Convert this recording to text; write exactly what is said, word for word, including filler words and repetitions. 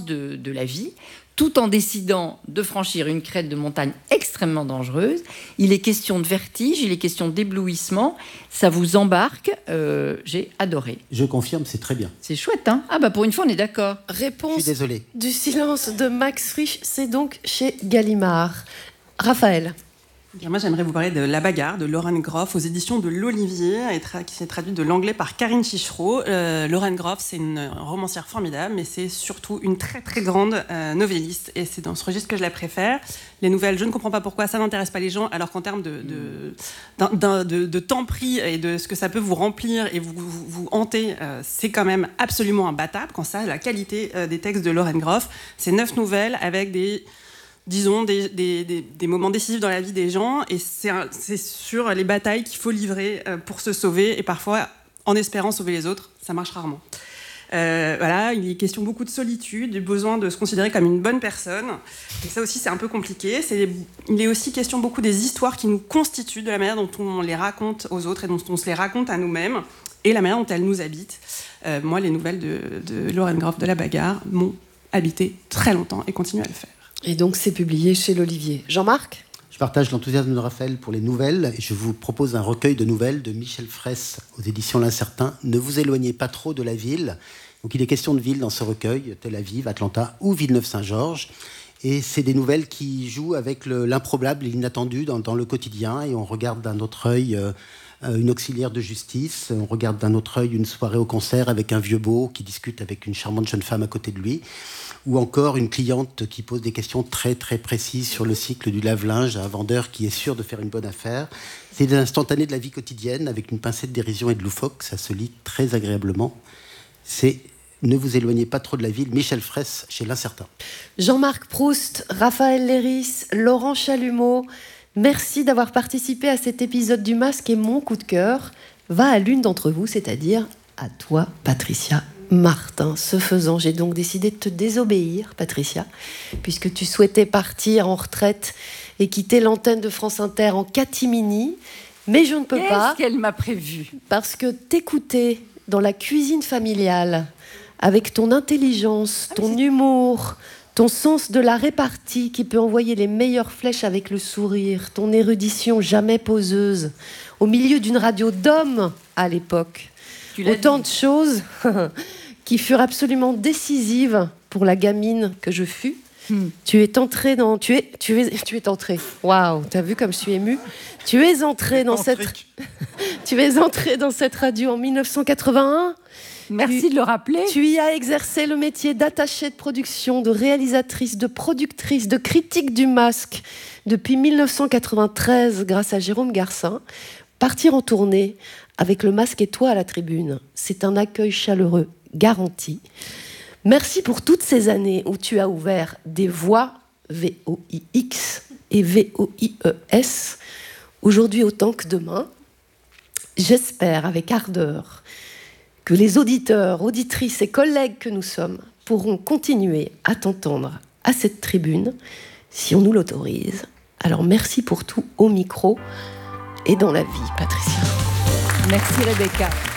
sens de, de la vie, tout en décidant de franchir une crête de montagne extrêmement dangereuse. Il est question de vertige, il est question d'éblouissement. Ça vous embarque. Euh, j'ai adoré. Je confirme, c'est très bien. C'est chouette, hein ? Ah bah pour une fois, on est d'accord. Réponse Je suis désolé. du silence de Max Frisch, c'est donc chez Gallimard. Raphaël. Bien, moi, j'aimerais vous parler de La Bagarre de Lauren Groff aux éditions de l'Olivier, et tra- qui s'est traduite de l'anglais par Karine Chichereau. Euh, Lauren Groff, c'est une romancière formidable, mais c'est surtout une très très grande euh, novelliste, et c'est dans ce registre que je la préfère. Les nouvelles, je ne comprends pas pourquoi ça n'intéresse pas les gens, alors qu'en termes de, de, d'un, d'un, de, de temps pris et de ce que ça peut vous remplir et vous, vous, vous hanter, euh, c'est quand même absolument imbattable quand ça, la qualité euh, des textes de Lauren Groff. C'est neuf nouvelles avec des... disons, des, des, des, des moments décisifs dans la vie des gens, et c'est, un, c'est sur les batailles qu'il faut livrer euh, pour se sauver, et parfois, en espérant sauver les autres, ça marche rarement. Euh, voilà, il est question beaucoup de solitude, du besoin de se considérer comme une bonne personne, et ça aussi, c'est un peu compliqué. C'est, il est aussi question beaucoup des histoires qui nous constituent, de la manière dont on les raconte aux autres, et dont on se les raconte à nous-mêmes, et la manière dont elles nous habitent. Euh, moi, les nouvelles de, de Lauren Groff de La Bagarre m'ont habité très longtemps, et continuent à le faire. Et donc, c'est publié chez l'Olivier. Jean-Marc ? Je partage l'enthousiasme de Raphaël pour les nouvelles et je vous propose un recueil de nouvelles de Michel Fraisse aux éditions L'Incertain. Ne vous éloignez pas trop de la ville. Donc il est question de ville dans ce recueil, Tel Aviv, Atlanta ou Villeneuve-Saint-Georges. Et c'est des nouvelles qui jouent avec le, l'improbable et l'inattendu dans, dans le quotidien. Et on regarde d'un autre œil euh, une auxiliaire de justice. On regarde d'un autre œil une soirée au concert avec un vieux beau qui discute avec une charmante jeune femme à côté de lui. Ou encore une cliente qui pose des questions très très précises sur le cycle du lave-linge à un vendeur qui est sûr de faire une bonne affaire. C'est des instantanés de la vie quotidienne avec une pincée de dérision et de loufoque. Ça se lit très agréablement. C'est Ne vous éloignez pas trop de la ville, Michel Fraisse chez L'Incertain. Jean-Marc Proust, Raphaël Léris, Laurent Chalumeau, merci d'avoir participé à cet épisode du Masque, et mon coup de cœur va à l'une d'entre vous, c'est-à-dire à toi, Patricia Martin. Ce faisant, j'ai donc décidé de te désobéir, Patricia, puisque tu souhaitais partir en retraite et quitter l'antenne de France Inter en catimini, mais je ne peux Qu'est-ce pas. Qu'est-ce qu'elle m'a prévu ? Parce que t'écouter dans la cuisine familiale, avec ton intelligence, ton ah, humour, ton sens de la répartie qui peut envoyer les meilleures flèches avec le sourire, ton érudition jamais poseuse, au milieu d'une radio d'hommes à l'époque. Autant de choses qui furent absolument décisives pour la gamine que je fus. Hmm. Tu es entrée dans... Tu es, tu es, tu es entrée. Waouh, t'as vu comme je suis émue. Tu es entrée dans cette... tu es entrée dans cette radio en dix-neuf cent quatre-vingt-un. Merci tu, de le rappeler. Tu y as exercé le métier d'attachée de production, de réalisatrice, de productrice, de critique du masque depuis dix-neuf cent quatre-vingt-treize grâce à Jérôme Garcin. Partir en tournée avec le Masque et toi à la tribune, c'est un accueil chaleureux garanti. Merci pour toutes ces années où tu as ouvert des voies, V O I X et V O I E S, aujourd'hui autant que demain. J'espère avec ardeur que les auditeurs, auditrices et collègues que nous sommes pourront continuer à t'entendre à cette tribune, si on nous l'autorise. Alors merci pour tout au micro et dans la vie, Patricia. Merci Rebecca.